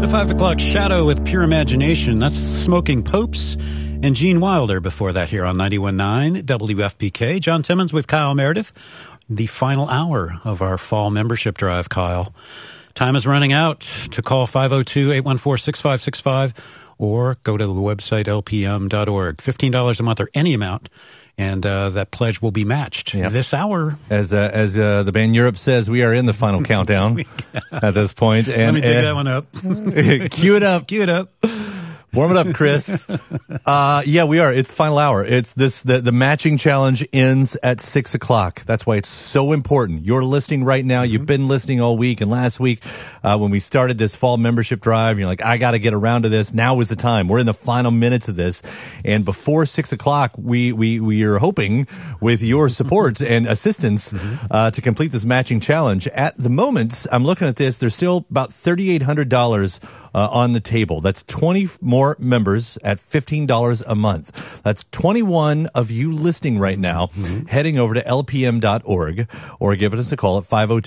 5 o'clock shadow with Pure Imagination. That's Smoking Popes and Gene Wilder before that here on 91.9 WFPK. John Timmons with Kyle Meredith. The final hour of our fall membership drive, Kyle. Time is running out to call 502-814-6565 or go to the website lpm.org. $15 a month or any amount. And that pledge will be matched this hour. As the band Europe says, we are in the final countdown at this point. And, let me dig that one up. Cue it up. Cue it up. Warm it up, Chris. Yeah, we are. It's final hour. It's the matching challenge ends at 6 o'clock. That's why it's so important. You're listening right now. You've been listening all week. And last week, when we started this fall membership drive, you're like, I got to get around to this. Now is the time. We're in the final minutes of this. And before 6 o'clock, we are hoping with your support and assistance, to complete this matching challenge. At the moment, I'm looking at this. There's still about $3,800 on the table. That's 20 more members at $15 a month. That's 21 of you listening right now, heading over to lpm.org or giving us a call at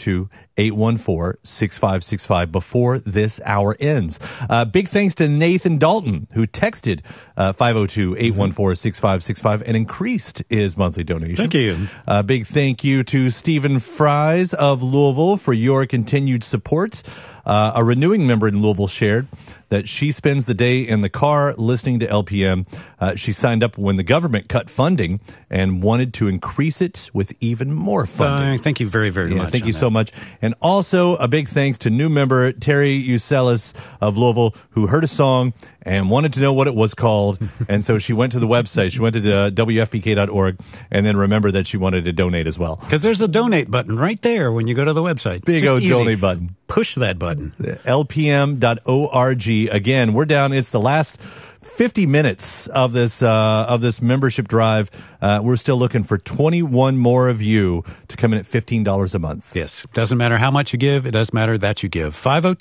502-814-6565 before this hour ends. Big thanks to Nathan Dalton, who texted 502-814-6565 and increased his monthly donation. Thank you. Big thank you to Stephen Fries of Louisville for your continued support. A renewing member in Louisville shared that she spends the day in the car listening to LPM. She signed up when the government cut funding and wanted to increase it with even more funding. Thank you very, very much. Thank you so much. And also a big thanks to new member Terry Uselis of Louisville, who heard a song and wanted to know what it was called. And so she went to the website. She went to WFPK.org and then remembered that she wanted to donate as well. Because there's a donate button right there when you go to the website. Big old donate button. Push that button. LPM.org. Again, we're down. It's the last 50 minutes of this membership drive. We're still looking for 21 more of you to come in at $15 a month. Yes. Doesn't matter how much you give. It does matter that you give.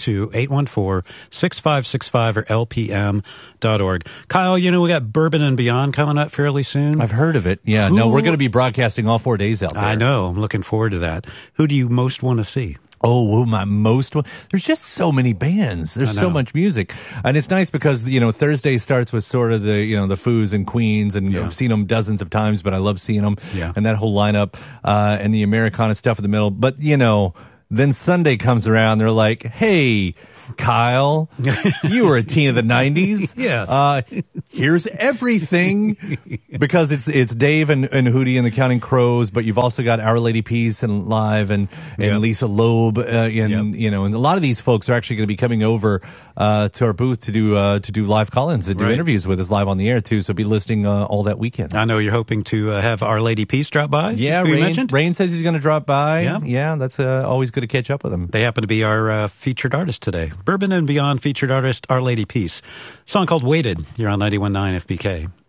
502-814-6565 or lpm.org. Kyle, we got Bourbon and Beyond coming up fairly soon. I've heard of it. Yeah. No, we're going to be broadcasting all 4 days out there. I know. I'm looking forward to that. Who do you most want to see? Oh, my most one. There's just so many bands. There's so much music. And it's nice because, Thursday starts with sort of the Foos and Queens, and I've seen them dozens of times, but I love seeing them. Yeah. And that whole lineup, and the Americana stuff in the middle. But, then Sunday comes around, they're like, hey, Kyle, you were a teen of the 90s. Yes. Here's everything, because it's Dave and Hootie and the Counting Crows, but you've also got Our Lady Peace and Live and Lisa Loeb, and a lot of these folks are actually going to be coming over to our booth to do live call-ins and do interviews with us live on the air too. So be listening all that weekend. I know you're hoping to have Our Lady Peace drop by. Yeah, Rain says he's going to drop by. Yeah, that's always good to catch up with him. They happen to be our featured artist today. Bourbon and Beyond featured artist Our Lady Peace. Song called Waited. You're on 91.9 FBK.